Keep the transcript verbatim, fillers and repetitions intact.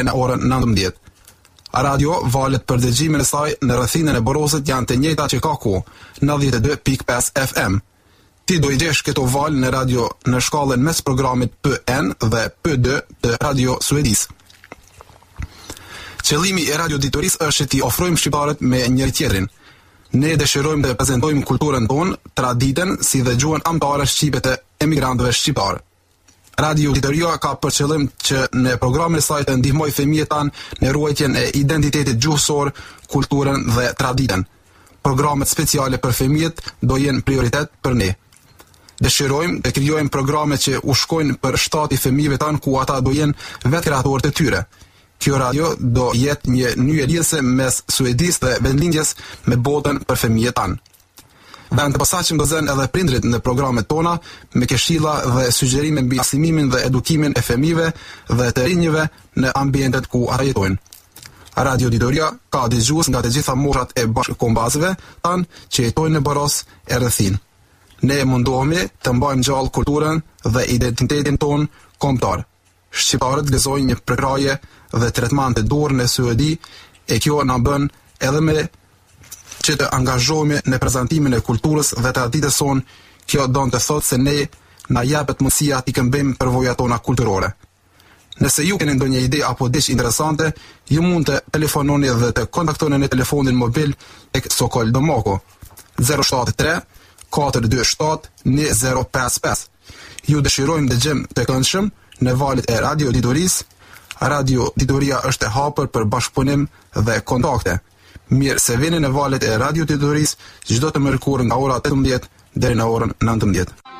në orën nëntëmbëdhjetë. Radio valet për dëgjimin e saj në rrethinën e Borosit janë të njëjta që ka ku, nëntëdhjetë e dy pikë pesë F M. Ti do i gjesh këto val në radio në shkallën mes programit P N dhe P D të Radio Suedis. Qëllimi i radioditorisë është që t'i ofrojmë shqiptarët me njëri tjetrin. Ne dëshirojmë të prezantojmë kulturën tonë, traditën si dhe gjuhën amtare shqipe të emigrantëve shqiptarë. Radioditoria ka për qëllim që në programin e saj të ndihmojë fëmijët tanë në ruajtjen e identitetit gjuhësor, kulturën dhe traditën. Programet speciale për fëmijët do jenë prioritet për ne. Dëshirojmë të krijojmë programe që u shkojnë për shtati fëmijëve tanë ku ata do jenë vetë kreatorë të tyre. Kjo radio do jetë një nyje lidhëse mes Suedis dhe vendlindjes me botën për fëmijët tanë. Vend të posaçëm do zënë edhe prindrit në programet tona me këshilla dhe sugjerime mbi arsimimin dhe edukimin e fëmijëve dhe të rinjve në ambientet ku ata jetojnë. Radioditoria ka dëgjues nga të gjitha moshat e bashkëkombëtarëve tanë që jetojnë në Boros e rrethin. Ne mundohemi të mbajmë gjallë kulturën dhe identitetin ton kombëtar. Shqiptarët gëzojnë një përkraje dhe tretman të dorë në Suedi e kjo na bën edhe me që të angazhohemi në prezantimin e kulturës dhe traditës sonë. Kjo don të thotë se ne na japet mundësia t'i këmbejmë përvojat tona kulturore. Nëse ju keni ndonjë ide apo diçka interesante, ju mund të telefononi dhe të kontaktoni në telefonin mobil tek Sokol Domoko zero shtat tre katër dy shtat një zero pesë pesë. Ju dëshirojmë dëgjem të këndshëm në valët e radioditorisë. Radioditoria është e hapur për bashkëpunim dhe kontakte. Mirë se vini në valët e radioditorisë çdo të mërkurë nga ora tetëmbëdhjetë deri në orën nëntëmbëdhjetë.